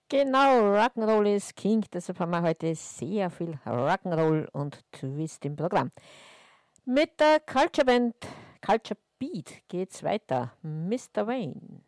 Genau, Rock'n'Roll ist King, deshalb haben wir heute sehr viel Rock'n'Roll und Twist im Programm. Mit der Culture Band, Culture Beat geht's weiter. Mr. Wayne.